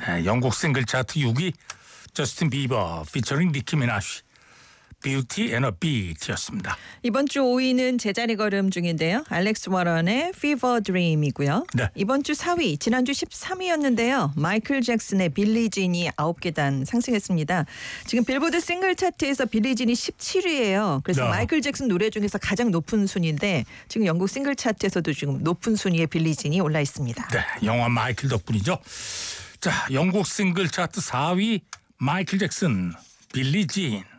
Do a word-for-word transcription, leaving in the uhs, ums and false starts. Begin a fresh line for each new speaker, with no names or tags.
네, 영국 싱글 차트 육 위 저스틴 비버 피처링 니키 미나시 Beauty and a Beat였습니다.
이번 주 오 위는 제자리 걸음 중인데요. 알렉스 워런의 Fever Dream이고요.
네.
이번 주 사 위, 지난주 십삼 위였는데요. 마이클 잭슨의 빌리 진이 아홉 계단 상승했습니다. 지금 빌보드 싱글 차트에서 빌리 진이 십칠 위예요. 그래서
네.
마이클 잭슨 노래 중에서 가장 높은 순위인데 지금 영국 싱글 차트에서도 지금 높은 순위에 빌리 진이 올라 있습니다.
네, 영화 마이클 덕분이죠. 자, 영국 싱글 차트 사 위 마이클 잭슨 빌리 진.